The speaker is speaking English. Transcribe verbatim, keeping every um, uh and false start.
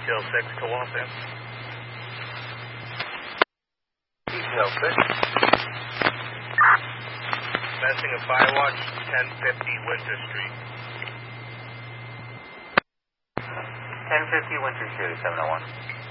Detail six to Waltham. Detail six. Commencing a fire watch, ten fifty Winter Street. ten fifty Winter Street, seven oh one.